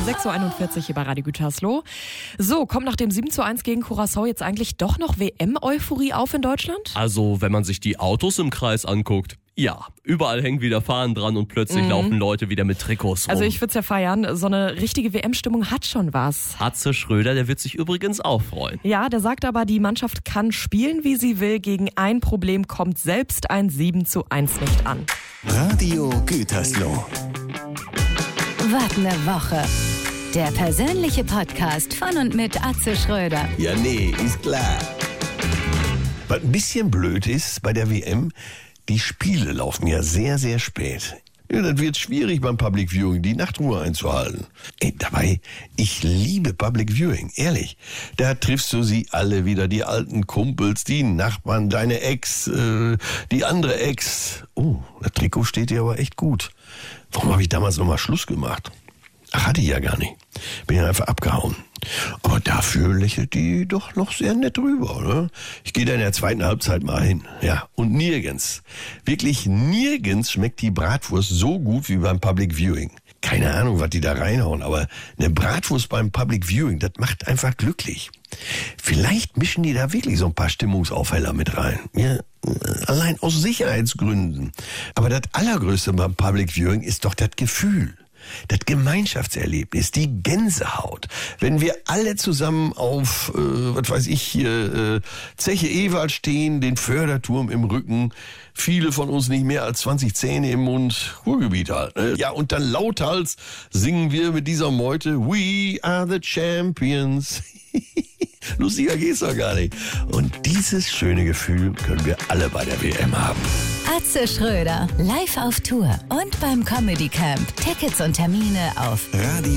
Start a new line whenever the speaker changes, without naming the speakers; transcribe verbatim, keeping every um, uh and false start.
sechs Uhr einundvierzig hier bei Radio Gütersloh. So, kommt nach dem sieben zu eins gegen Curaçao jetzt eigentlich doch noch W M-Euphorie auf in Deutschland?
Also, wenn man sich die Autos im Kreis anguckt, ja, überall hängen wieder Fahnen dran und plötzlich mhm. laufen Leute wieder mit Trikots rum.
Also ich würde es ja feiern, so eine richtige W M-Stimmung hat schon was.
Atze Schröder, der wird sich übrigens auch freuen.
Ja, der sagt aber, die Mannschaft kann spielen, wie sie will. Gegen ein Problem kommt selbst ein sieben zu eins nicht an.
Radio Gütersloh.
Was ne Woche. Der persönliche Podcast von und mit Atze Schröder.
Ja, nee, ist klar. Was ein bisschen blöd ist bei der W M, die Spiele laufen ja sehr, sehr spät. Ja, dann wird es schwierig beim Public Viewing, die Nachtruhe einzuhalten. Ey, dabei, ich liebe Public Viewing, ehrlich. Da triffst du sie alle wieder, die alten Kumpels, die Nachbarn, deine Ex, äh, die andere Ex. Oh, das Trikot steht dir aber echt gut. Warum habe ich damals nochmal Schluss gemacht? Ach, hatte ich ja gar nicht. Bin ja einfach abgehauen. Aber dafür lächelt die doch noch sehr nett drüber, ne? Ich gehe da in der zweiten Halbzeit mal hin. Ja, und nirgends, wirklich nirgends schmeckt die Bratwurst so gut wie beim Public Viewing. Keine Ahnung, was die da reinhauen, aber eine Bratwurst beim Public Viewing, das macht einfach glücklich. Vielleicht mischen die da wirklich so ein paar Stimmungsaufheller mit rein. Ja, allein aus Sicherheitsgründen. Aber das Allergrößte beim Public Viewing ist doch das Gefühl. Das Gemeinschaftserlebnis, die Gänsehaut. Wenn wir alle zusammen auf, äh, was weiß ich hier, äh, Zeche Ewald stehen, den Förderturm im Rücken, viele von uns nicht mehr als zwanzig Zähne im Mund, Ruhrgebiet halt. Ne? Ja, und dann lauthals singen wir mit dieser Meute, We are the champions. Lustiger geht's doch gar nicht. Und dieses schöne Gefühl können wir alle bei der W M haben.
Atze Schröder, live auf Tour und beim Comedy Camp. Tickets und Termine auf
Radio